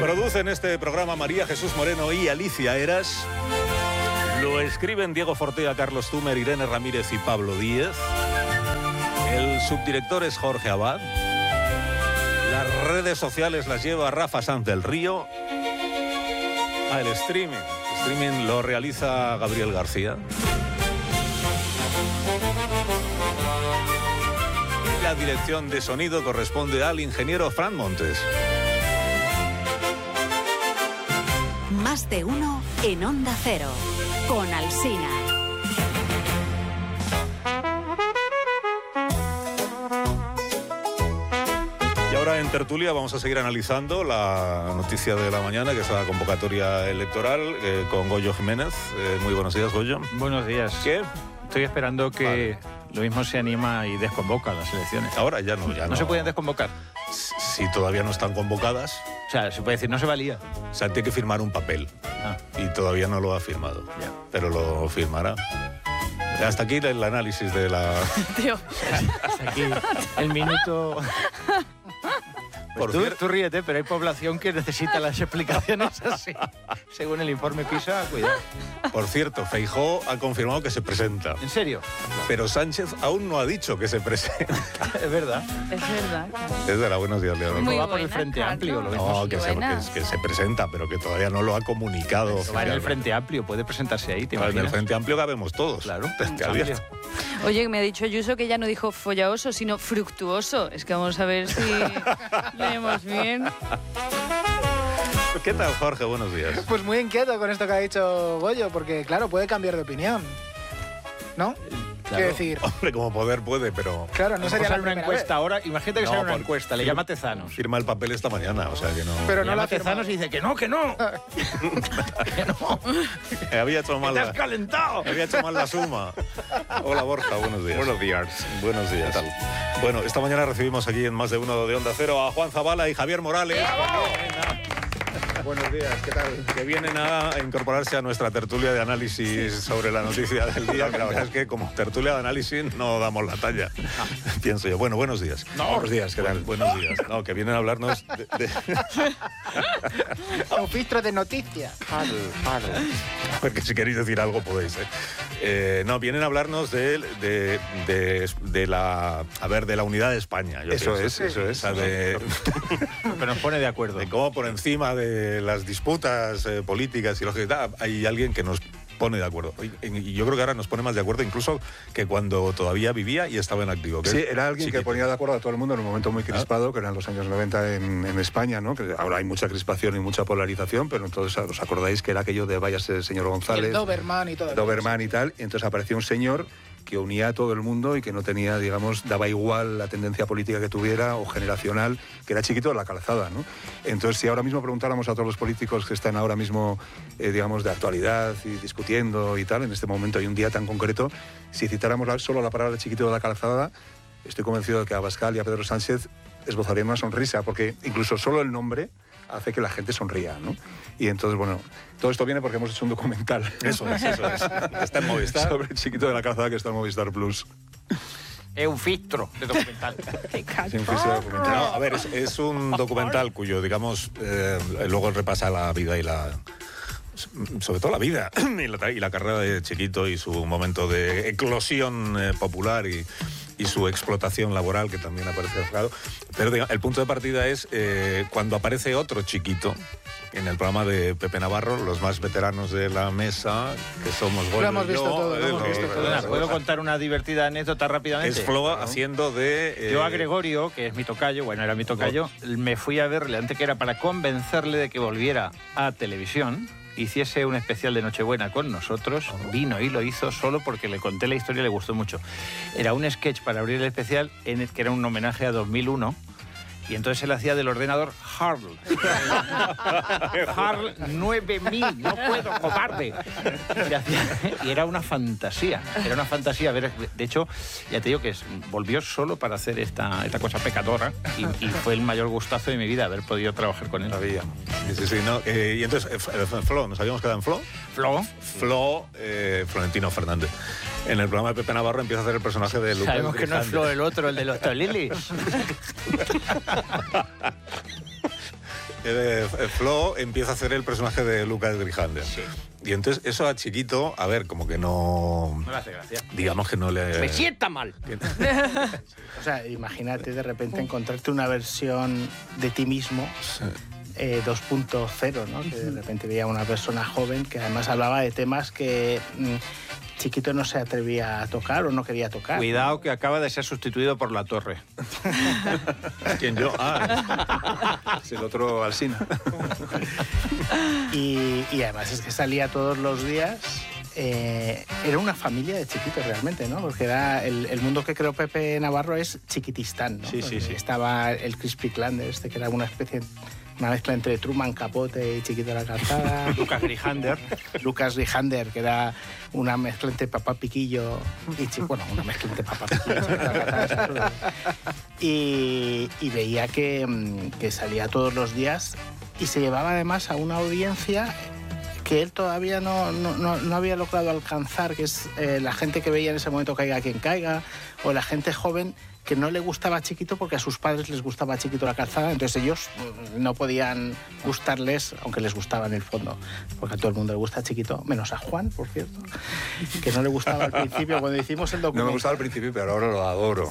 Producen este programa María Jesús Moreno y Alicia Eras. Lo escriben Diego Fortea, Carlos Tumer, Irene Ramírez y Pablo Díez. El subdirector es Jorge Abad. Las redes sociales las lleva Rafa Sanz del Río. El streaming lo realiza Gabriel García. Y la dirección de sonido corresponde al ingeniero Fran Montes. Más de uno en Onda Cero, con Alsina. Y ahora en tertulia vamos a seguir analizando la noticia de la mañana, que es la convocatoria electoral, con Goyo Jiménez. Muy buenos días, Goyo. Buenos días. ¿Qué? Estoy esperando que lo mismo se anima y desconvoca las elecciones. Ahora ya no. ¿No se pueden desconvocar? Si todavía no están convocadas. O sea, se puede decir, no se valía. O sea, tiene que firmar un papel. Y todavía no lo ha firmado. Ya. Pero lo firmará. Hasta aquí el análisis de la... Tío. Hasta aquí el minuto... Pues tú ríete, pero hay población que necesita las explicaciones así. Según el informe PISA, cuidado. Por cierto, Feijóo ha confirmado que se presenta. ¿En serio? Pero Sánchez aún no ha dicho que se presenta. Es verdad. Es verdad. Es de la buenos días, Leonor. Muy Va por el buena, Frente Carlos. Amplio, lo mismo. No, que se presenta, pero que todavía no lo ha comunicado. Va en el oficialmente. Frente Amplio, puede presentarse ahí, ¿te En el imaginas? Frente Amplio cabemos todos. Claro. Que abierto. Oye, me ha dicho Ayuso que ya no dijo follaoso, sino fructuoso. Es que vamos a ver si leemos bien. ¿Qué tal, Jorge? Buenos días. Pues muy inquieto con esto que ha dicho Goyo, porque claro, puede cambiar de opinión, ¿no? Quiero decir, Hombre, como poder puede, pero claro, no sería la sale una primera encuesta vez. ahora, imagínate que No, sale una por- encuesta, le llama Tezanos. firma el papel esta mañana, o sea que no... Pero Le no la llama ha firmado. Tezanos y dice que no, que no. Que no. Había hecho mal ¡Te has la... calentado! Había hecho mal la suma. Hola, Borja, buenos días. Buenos días. Buenos días. ¿Qué tal? Bueno, esta mañana recibimos aquí en Más de Uno de Onda Cero a Juan Zabala y Javier Morales. Buenos días, ¿qué tal? Que vienen a incorporarse a nuestra tertulia de análisis sobre la noticia del día, que la verdad es que como tertulia de análisis no damos la talla, pienso yo. Bueno, buenos días. Buenos días, ¿qué tal? Buenos días. No, que vienen a hablarnos de... Un filtro de noticias. Porque si queréis decir algo podéis. No, vienen a hablarnos de la unidad de España. Yo Eso pienso. es, eso es. O sea, Pero nos pone de acuerdo. de cómo por encima de las disputas políticas y lo que tal, hay alguien que nos pone de acuerdo. Y yo creo que ahora nos pone más de acuerdo incluso que cuando todavía vivía y estaba en activo. Sí, era alguien que Chiquito. ponía de acuerdo a todo el mundo en un momento muy crispado, que eran los años 90 en España, ¿no? Que ahora hay mucha crispación y mucha polarización, pero entonces os acordáis que era aquello de váyase el señor Y González, el Doberman y todo. Doberman y tal, y entonces apareció un señor que unía a todo el mundo y que no tenía, digamos, daba igual la tendencia política que tuviera o generacional, que era chiquito de la calzada, ¿no? Entonces, si ahora mismo preguntáramos a todos los políticos que están ahora mismo, digamos, de actualidad y discutiendo y tal, en este momento hay un día tan concreto, si citáramos solo la palabra chiquito de la calzada, estoy convencido de que a Abascal y a Pedro Sánchez esbozarían una sonrisa, porque incluso solo el nombre hace que la gente sonría, ¿no? Y entonces, bueno, todo esto viene porque hemos hecho un documental. Eso es. Está en Movistar. Sobre el chiquito de la calzada que está en Movistar Plus. Es un filtro de documental. Sí, un físico documental. No, a ver, es un documental cuyo, digamos, luego repasa la vida y sobre todo la vida y la carrera de Chiquito y su momento de eclosión popular y su explotación laboral, que también aparece reflejado. Pero digamos, el punto de partida es cuando aparece otro Chiquito en el programa de Pepe Navarro, los más veteranos de la mesa, que somos Goyo Lo hemos y visto yo, todo, lo hemos visto todo. Perdona, ¿puedo contar una divertida anécdota rápidamente? es Flo haciendo de... Yo a Gregorio, que es mi tocayo, bueno, era mi tocayo, me fui a verle antes que era para convencerle de que volviera a televisión, hiciese un especial de Nochebuena con nosotros, vino y lo hizo solo porque le conté la historia y le gustó mucho. Era un sketch para abrir el especial que era un homenaje a 2001. Y entonces él hacía del ordenador Harl. Harl 9000, no puedo, cobarde. Y era una fantasía. Era una fantasía. Ver, de hecho, ya te digo que volvió solo para hacer esta cosa pecadora y fue el mayor gustazo de mi vida haber podido trabajar con él. Maravilla. Sí, no. Y entonces, Flo, ¿nos habíamos quedado en Flo? Flo. Florentino Fernández. En el programa de Pepe Navarro empieza a hacer el personaje de López Sabemos que no es Flo el otro, el de los Tolilis. Flo empieza a hacer el personaje de Lucas Grijander. Sí. Y entonces eso a Chiquito, a ver, como que no... No le hace gracia. Digamos que no le... Me sienta mal. O sea, imagínate de repente encontrarte una versión de ti mismo 2.0, ¿no? Que de repente veía una persona joven que además hablaba de temas que Chiquito no se atrevía a tocar o no quería tocar. Cuidado que acaba de ser sustituido por La Torre. ¿Quién yo? Es el otro Alsina. Y además es que salía todos los días. Era una familia de Chiquito realmente, ¿no? Porque era el mundo que creó Pepe Navarro es Chiquitistán, ¿no? Sí. Estaba el Crispy Clan, que era una mezcla entre Truman Capote y Chiquito de la Calzada. Lucas Grijander. Lucas Grijander, que era una mezcla entre Papá Piquillo y una mezcla entre Papá Piquillo y Chiquito de la Calzada. Y veía que salía todos los días y se llevaba además a una audiencia que él todavía no había logrado alcanzar, que es la gente que veía en ese momento Caiga quien caiga, o la gente joven que no le gustaba Chiquito porque a sus padres les gustaba Chiquito la Calzada, entonces ellos no podían gustarles, aunque les gustaba en el fondo, porque a todo el mundo le gusta Chiquito, menos a Juan, por cierto, que no le gustaba al principio cuando hicimos el documental. No me gustaba al principio, pero ahora lo adoro.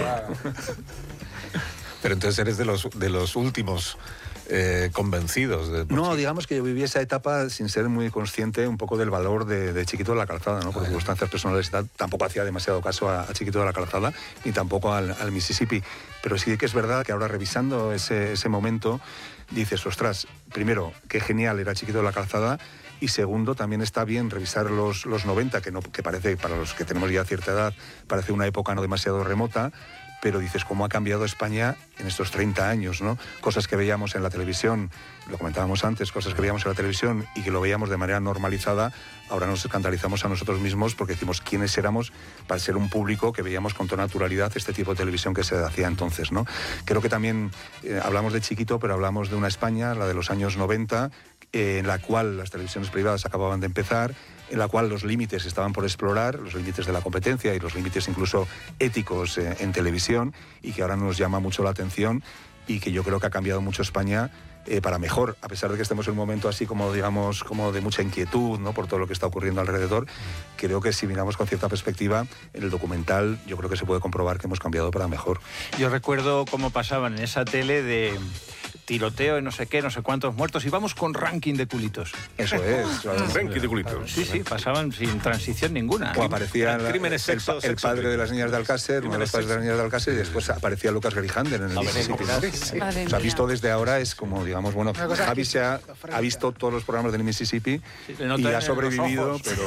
Pero entonces eres de los últimos convencidos. No, digamos que yo viví esa etapa sin ser muy consciente un poco del valor de Chiquito de la Calzada, ¿no? Por circunstancias personales y tal, tampoco hacía demasiado caso a Chiquito de la Calzada, ni tampoco al Mississippi. Pero sí que es verdad que ahora revisando ese momento, dices, ostras, primero, qué genial era Chiquito de la Calzada, y segundo, también está bien revisar los 90, que parece, para los que tenemos ya cierta edad, parece una época no demasiado remota, pero dices, ¿cómo ha cambiado España en estos 30 años, ¿no? Cosas que veíamos en la televisión, lo comentábamos antes, cosas que veíamos en la televisión y que lo veíamos de manera normalizada, ahora nos escandalizamos a nosotros mismos porque decimos quiénes éramos para ser un público que veíamos con toda naturalidad este tipo de televisión que se hacía entonces, ¿no? Creo que también hablamos de Chiquito, pero hablamos de una España, la de los años 90, en la cual las televisiones privadas acababan de empezar, en la cual los límites estaban por explorar, los límites de la competencia y los límites incluso éticos en televisión, y que ahora nos llama mucho la atención y que yo creo que ha cambiado mucho España para mejor, a pesar de que estemos en un momento así como, digamos, como de mucha inquietud, ¿no? Por todo lo que está ocurriendo alrededor. Creo que si miramos con cierta perspectiva, en el documental yo creo que se puede comprobar que hemos cambiado para mejor. Yo recuerdo cómo pasaban en esa tele de tiroteo de no sé qué, no sé cuántos muertos, y vamos con ranking de culitos. Eso es. Claro. Ranking de culitos. Sí, pasaban sin transición ninguna. O aparecía Crímenes, sexo, el padre de las niñas de Alcácer, uno de los padres de las niñas de Alcácer, y después aparecía Lucas Grijander en el Mississippi. Madre O sea, mía. visto desde ahora es como, digamos, bueno, Javi se ha visto todos los programas del Mississippi y ha sobrevivido, pero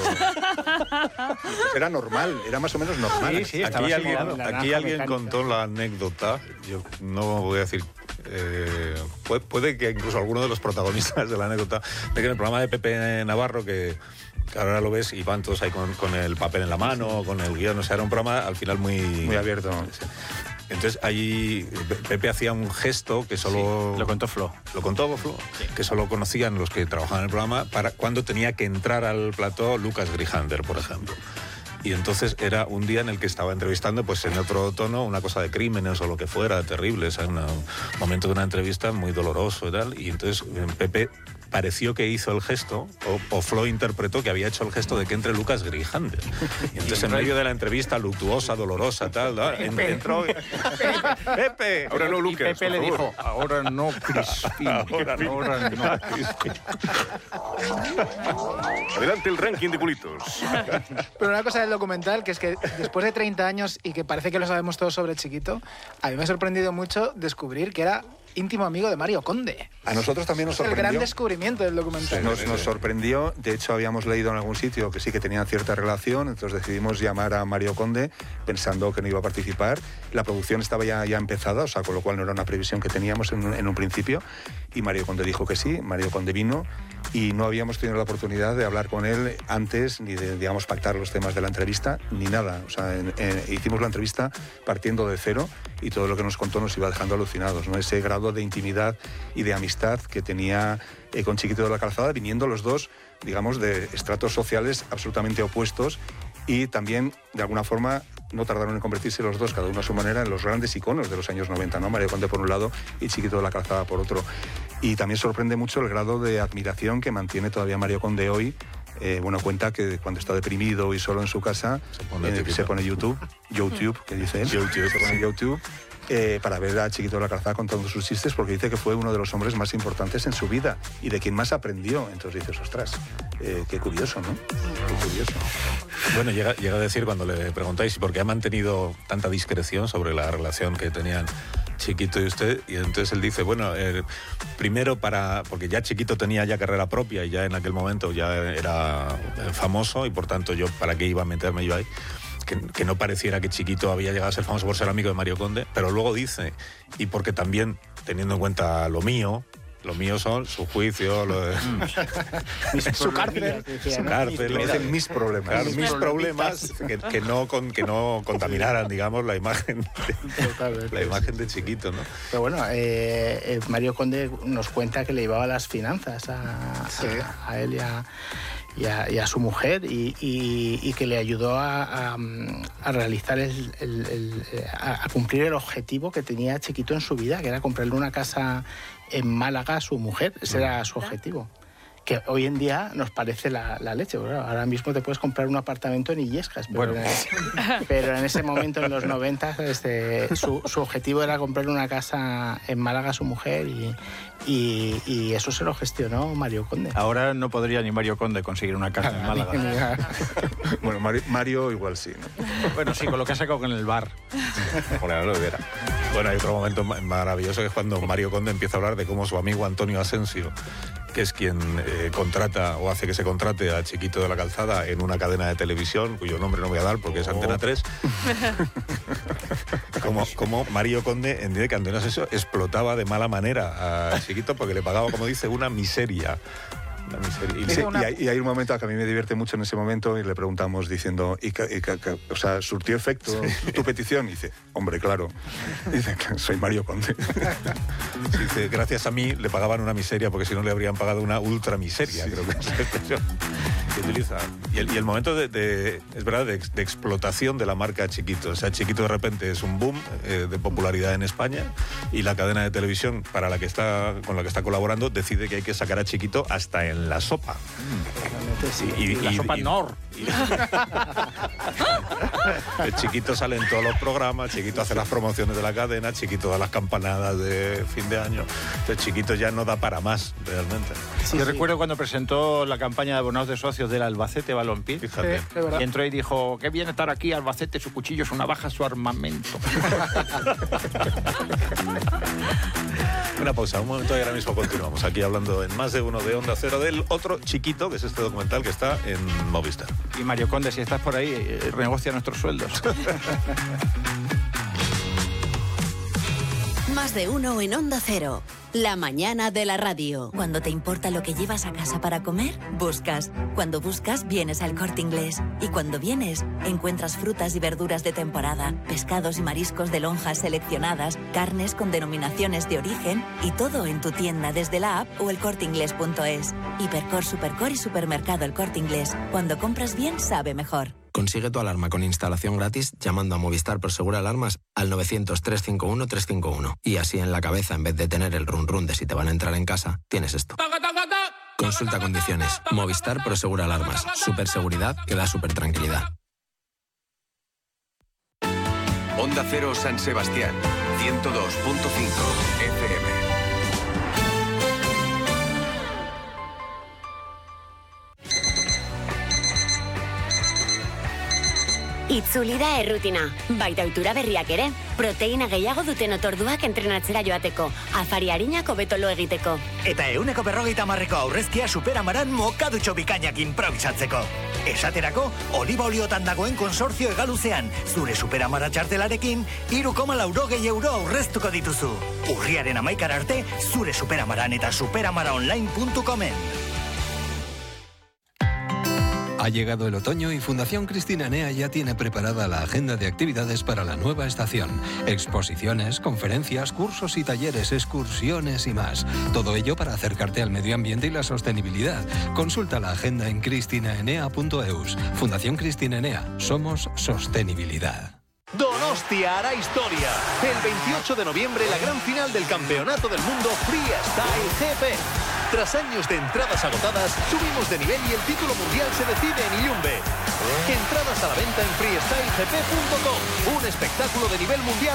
era normal, era más o menos normal. Sí, estaba asimilado. Aquí alguien contó la anécdota, yo no voy a decir, puede que incluso alguno de los protagonistas de la anécdota, de que en el programa de Pepe Navarro, que ahora lo ves y van todos ahí con el papel en la mano, con el guión, o sea, era un programa al final muy abierto. Entonces ahí Pepe hacía un gesto que solo... Sí, lo contó Flo. Lo contó Flo, sí. Que solo conocían los que trabajaban en el programa para cuando tenía que entrar al plató Lucas Grijander, por ejemplo. Y entonces era un día en el que estaba entrevistando, pues en otro tono, una cosa de crímenes o lo que fuera, terrible, ¿sabes? Un momento de una entrevista muy doloroso y tal. Y entonces Pepe pareció que hizo el gesto, o Flo interpretó que había hecho el gesto de que entre Lucas Grijander. Y entonces en medio de la entrevista, luctuosa, dolorosa, tal, ¿no? Entró... ¡Pepe! Ahora no, Lucas, y Pepe le dijo, ahora no, Crispín. Ahora no, Crispín. Adelante el ranking de culitos. Pero una cosa del documental, que es que después de 30 años y que parece que lo sabemos todos sobre Chiquito, a mí me ha sorprendido mucho descubrir que era íntimo amigo de Mario Conde. A nosotros también nos El sorprendió. gran descubrimiento del documental. Nos sorprendió, de hecho habíamos leído en algún sitio que sí que tenían cierta relación, entonces decidimos llamar a Mario Conde pensando que no iba a participar. La producción estaba ya empezada, o sea, con lo cual no era una previsión que teníamos en un principio, y Mario Conde dijo que sí. Mario Conde vino y no habíamos tenido la oportunidad de hablar con él antes, ni de, digamos, pactar los temas de la entrevista, ni nada. O sea, hicimos la entrevista partiendo de cero y todo lo que nos contó nos iba dejando alucinados, ¿no? Ese grado de intimidad y de amistad que tenía con Chiquito de la Calzada, viniendo los dos, digamos, de estratos sociales absolutamente opuestos, y también, de alguna forma, no tardaron en convertirse los dos, cada uno a su manera, en los grandes iconos de los años 90, ¿no? Mario Conde por un lado y Chiquito de la Calzada por otro. Y también sorprende mucho el grado de admiración que mantiene todavía Mario Conde hoy. Cuenta que cuando está deprimido y solo en su casa se pone YouTube, que dice él, se pone YouTube para ver a Chiquito de la Calzada contando sus chistes, porque dice que fue uno de los hombres más importantes en su vida y de quien más aprendió. Entonces dices, ostras, qué curioso, ¿no? Qué curioso. Bueno, llega a decir cuando le preguntáis por qué ha mantenido tanta discreción sobre la relación que tenían Chiquito y usted, y entonces él dice, bueno, primero porque ya Chiquito tenía ya carrera propia y ya en aquel momento ya era famoso y por tanto yo, ¿para qué iba a meterme yo ahí? Que no pareciera que Chiquito había llegado a ser famoso por ser amigo de Mario Conde, pero luego dice, y porque también, teniendo en cuenta lo mío son su juicio, su cárcel, mis problemas. Claro, mis problemas que no contaminaran, digamos, la imagen de Chiquito, ¿no? Pero bueno, Mario Conde nos cuenta que le llevaba las finanzas a él y a su mujer y que le ayudó a realizar a cumplir el objetivo que tenía Chiquito en su vida, que era comprarle una casa en Málaga a su mujer. Ese era su objetivo, que hoy en día nos parece la leche. Bueno, ahora mismo te puedes comprar un apartamento en Illescas, pero en ese momento, en los 90, su objetivo era comprar una casa en Málaga a su mujer y eso se lo gestionó Mario Conde. Ahora no podría ni Mario Conde conseguir una casa en Málaga. Bueno, Mario igual sí, ¿no? Bueno, sí, con lo que ha sacado con el bar. Bueno, lo hubiera. Bueno, hay otro momento maravilloso que es cuando Mario Conde empieza a hablar de cómo su amigo Antonio Asensio, que es quien contrata o hace que se contrate a Chiquito de la Calzada en una cadena de televisión, cuyo nombre no voy a dar porque es Antena 3, como Mario Conde entiende que Antonio Asensio explotaba de mala manera a Chiquito porque le pagaba, como dice, una miseria. Y hay un momento que a mí me divierte mucho en ese momento y le preguntamos diciendo, o sea, ¿surtió efecto tu petición? Y dice, hombre, claro. Dice, soy Mario Conde. Dice, gracias a mí le pagaban una miseria porque si no le habrían pagado una ultra miseria, creo que es la expresión que utiliza. Y el momento es verdad, de explotación de la marca Chiquito. O sea, Chiquito de repente es un boom de popularidad en España y la cadena de televisión con la que está colaborando decide que hay que sacar a Chiquito hasta en la sopa. La sopa Nor. El Chiquito sale en todos los programas, Chiquito hace las promociones de la cadena, Chiquito da las campanadas de fin de año. Entonces Chiquito ya no da para más, realmente. Yo recuerdo cuando presentó la campaña de abonados de socios del Albacete Balompié. Fíjate. Y entró y dijo, qué bien estar aquí, Albacete, su cuchillo es una baja, su armamento. Una pausa, un momento y ahora mismo continuamos aquí hablando en Más de Uno de Onda Cero del otro Chiquito, que es este documental que está en Movistar. Y Mario Conde, si estás por ahí, renegocia nuestros sueldos. Más de Uno en Onda Cero. La mañana de la radio. Cuando te importa lo que llevas a casa para comer, buscas. Cuando buscas, vienes al Corte Inglés. Y cuando vienes, encuentras frutas y verduras de temporada, pescados y mariscos de lonjas seleccionadas, carnes con denominaciones de origen y todo en tu tienda desde la app o elcorteinglés.es. Hipercor, Supercor y Supermercado El Corte Inglés. Cuando compras bien, sabe mejor. Consigue tu alarma con instalación gratis llamando a Movistar Prosegur Alarmas al 900-351-351. Y así en la cabeza, en vez de tener el run run de si te van a entrar en casa, tienes esto. Consulta condiciones. Movistar Prosegur Alarmas. Super seguridad que da super tranquilidad. Onda Cero San Sebastián, 102.5 FM. Itzuli da errutina, baita ohitura berriak ere. Proteina gehiago duten otorduak entrenatzera joateko, afari harinak hobeto lo egiteko. Eta 150 aurrezkia Superamaran mokadutxo bikainak improvisatzeko. Esaterako, oliba oliotan dagoen konsortzio hegaluzean, zure Superamara txartelarekin, 3,80 euro aurreztuko dituzu. Urriaren 11 arte, zure Superamaran eta superamaraonline.comen. Ha llegado el otoño y Fundación Cristina Enea ya tiene preparada la agenda de actividades para la nueva estación. Exposiciones, conferencias, cursos y talleres, excursiones y más. Todo ello para acercarte al medio ambiente y la sostenibilidad. Consulta la agenda en cristinaenea.eus. Fundación Cristina Enea. Somos sostenibilidad. Donostia hará historia. El 28 de noviembre, la gran final del Campeonato del Mundo Freestyle GP. Tras años de entradas agotadas, subimos de nivel y el título mundial se decide en Iliumbe. Entradas a la venta en freestylegp.com. Un espectáculo de nivel mundial